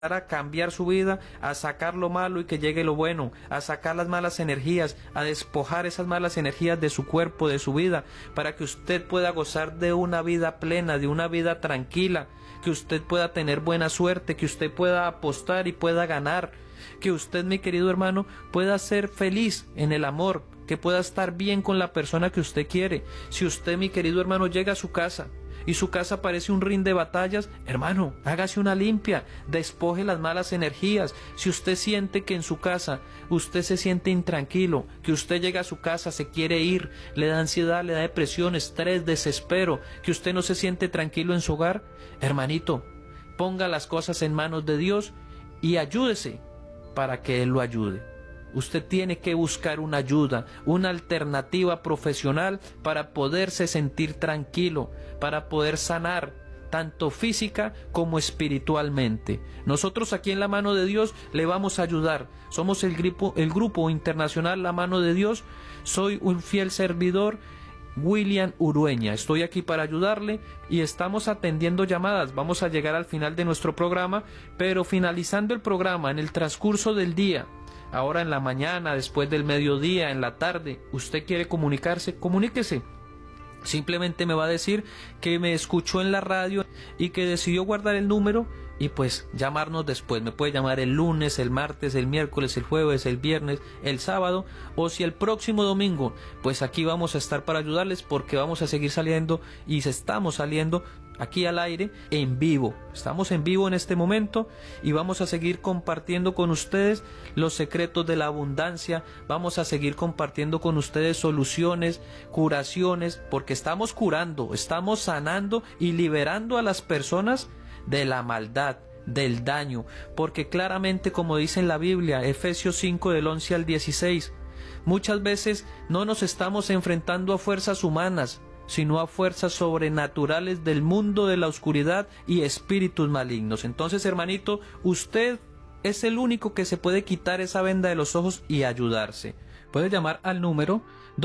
a cambiar su vida, a sacar lo malo y que llegue lo bueno, a sacar las malas energías, a despojar esas malas energías de su cuerpo, de su vida, para que usted pueda gozar de una vida plena, de una vida tranquila, que usted pueda tener buena suerte, que usted pueda apostar y pueda ganar, que usted, mi querido hermano, pueda ser feliz en el amor, que pueda estar bien con la persona que usted quiere. Si usted, mi querido hermano, llega a su casa y su casa parece un ring de batallas, hermano, hágase una limpia, despoje las malas energías. Si usted siente que en su casa usted se siente intranquilo, que usted llega a su casa, se quiere ir, le da ansiedad, le da depresión, estrés, desespero, que usted no se siente tranquilo en su hogar, hermanito, ponga las cosas en manos de Dios y ayúdese para que Él lo ayude. Usted tiene que buscar una ayuda, una alternativa profesional para poderse sentir tranquilo, para poder sanar tanto física como espiritualmente. Nosotros aquí en La Mano de Dios le vamos a ayudar. Somos el grupo internacional La Mano de Dios. Soy un fiel servidor, William Urueña. Estoy aquí para ayudarle y estamos atendiendo llamadas. Vamos a llegar al final de nuestro programa, pero finalizando el programa, en el transcurso del día, ahora en la mañana, después del mediodía, en la tarde, usted quiere comunicarse, comuníquese. Simplemente me va a decir que me escuchó en la radio y que decidió guardar el número y pues llamarnos después. Me puede llamar el lunes, el martes, el miércoles, el jueves, el viernes, el sábado, o si el próximo domingo, pues aquí vamos a estar para ayudarles, porque vamos a seguir saliendo y estamos saliendo aquí al aire en vivo. Estamos en vivo en este momento y vamos a seguir compartiendo con ustedes los secretos de la abundancia. Vamos a seguir compartiendo con ustedes soluciones, curaciones, porque estamos curando, estamos sanando y liberando a las personas de la maldad, del daño, porque claramente, como dice en la Biblia, Efesios 5 del 11 al 16, muchas veces no nos estamos enfrentando a fuerzas humanas, sino a fuerzas sobrenaturales del mundo de la oscuridad y espíritus malignos. Entonces, hermanito, usted es el único que se puede quitar esa venda de los ojos y ayudarse. Puede llamar al número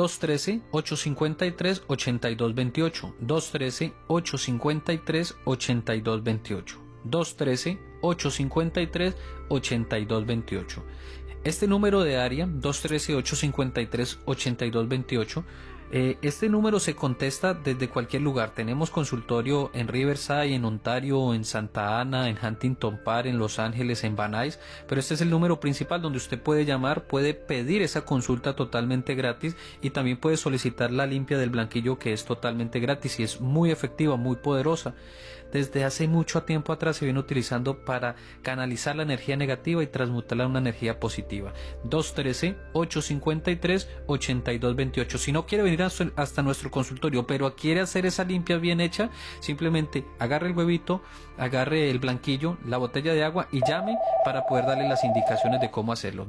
213-853-8228, 213-853-8228, 213-853-8228. Este número de área, 213-853-8228, este número se contesta desde cualquier lugar. Tenemos consultorio en Riverside, en Ontario, en Santa Ana, en Huntington Park, en Los Ángeles, en Van Nuys, pero este es el número principal donde usted puede llamar, puede pedir esa consulta totalmente gratis y también puede solicitar la limpia del blanquillo, que es totalmente gratis y es muy efectiva, muy poderosa. Desde hace mucho tiempo atrás se viene utilizando para canalizar la energía negativa y transmutarla en una energía positiva. 213-853-8228. Si no quiere venir hasta nuestro consultorio, pero quiere hacer esa limpia bien hecha, simplemente agarre el huevito, agarre el blanquillo, la botella de agua y llame para poder darle las indicaciones de cómo hacerlo.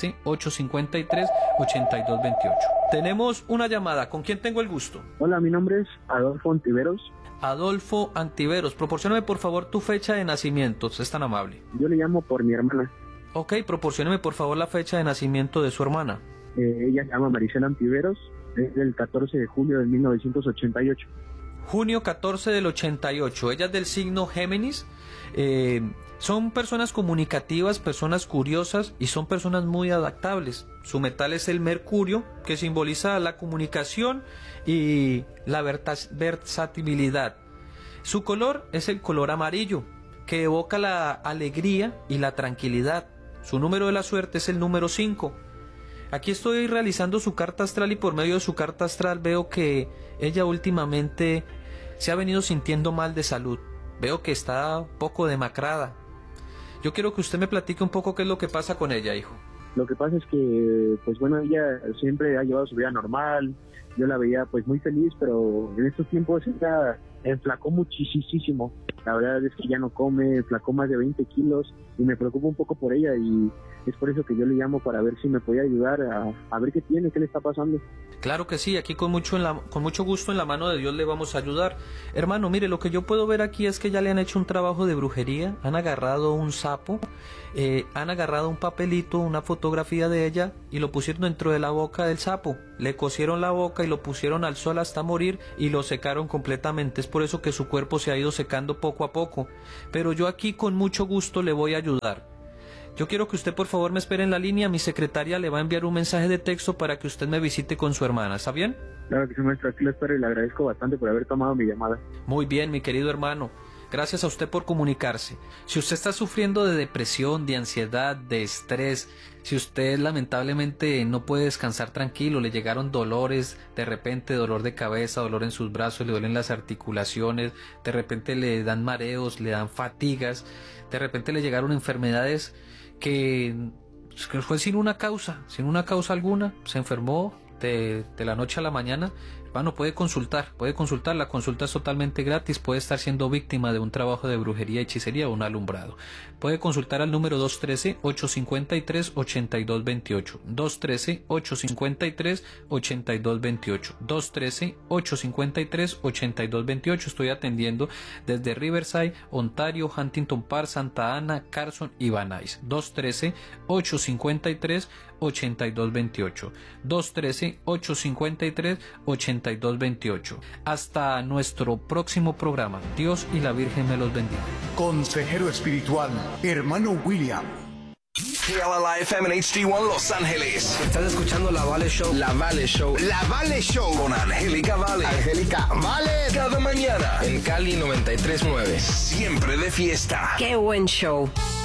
213-853-8228. Tenemos una llamada. ¿Con quién tengo el gusto? Hola, mi nombre es Adolfo Antiveros. Adolfo Antiveros, proporcióname por favor tu fecha de nacimiento, es tan amable. Yo le llamo por mi hermana. Ok, proporcióname por favor la fecha de nacimiento de su hermana. Ella se llama Maricela Antiveros, es del 14 de julio de 1988. Junio 14 del 88, ella es del signo Géminis. Son personas comunicativas, personas curiosas y son personas muy adaptables. Su metal es el mercurio, que simboliza la comunicación y la versatilidad. Su color es el color amarillo, que evoca la alegría y la tranquilidad. Su número de la suerte es el número 5. Aquí estoy realizando su carta astral y por medio de su carta astral veo que ella últimamente se ha venido sintiendo mal de salud. Veo que está un poco demacrada. Yo quiero que usted me platique un poco qué es lo que pasa con ella, hijo. Lo que pasa es que, pues bueno, ella siempre ha llevado su vida normal. Yo la veía pues muy feliz, pero en estos tiempos ella enflacó muchísimo. La verdad es que ya no come, enflacó más de 20 kilos y me preocupa un poco por ella y es por eso que yo le llamo para ver si me puede ayudar a ver qué tiene, qué le está pasando. Claro que sí, aquí con mucho gusto en la mano de Dios le vamos a ayudar. Hermano, mire, lo que yo puedo ver aquí es que ya le han hecho un trabajo de brujería, han agarrado un sapo, han agarrado un papelito, una fotografía de ella y lo pusieron dentro de la boca del sapo, le cosieron la boca y lo pusieron al sol hasta morir y lo secaron completamente. Es por eso que su cuerpo se ha ido secando poco a poco, pero yo aquí con mucho gusto le voy a ayudar. Yo quiero que usted por favor me espere en la línea, mi secretaria le va a enviar un mensaje de texto para que usted me visite con su hermana, ¿está bien? Claro que sí, maestro, aquí lo espero y le agradezco bastante por haber tomado mi llamada. Muy bien, mi querido hermano. Gracias a usted por comunicarse. Si usted está sufriendo de depresión, de ansiedad, de estrés, si usted lamentablemente no puede descansar tranquilo, le llegaron dolores, de repente dolor de cabeza, dolor en sus brazos, le duelen las articulaciones, de repente le dan mareos, le dan fatigas, de repente le llegaron enfermedades que fue sin una causa alguna, se enfermó de la noche a la mañana. Hermano, puede consultar, la consulta es totalmente gratis, puede estar siendo víctima de un trabajo de brujería, hechicería o un alumbrado. Puede consultar al número 213-853-8228, 213-853-8228, 213-853-8228. Estoy atendiendo desde Riverside, Ontario, Huntington Park, Santa Ana, Carson y Van Nuys. 213-853-8228, 213-853-8228. Hasta nuestro próximo programa. Dios y la Virgen me los bendiga. Consejero espiritual, hermano William. KLLI FM en HD1 Los Ángeles. Estás escuchando La Vale Show. La Vale Show. La Vale Show. Con Angélica Vale. Angélica Vale. Cada mañana. En Cali 93.9. Siempre de fiesta. ¡Qué buen show!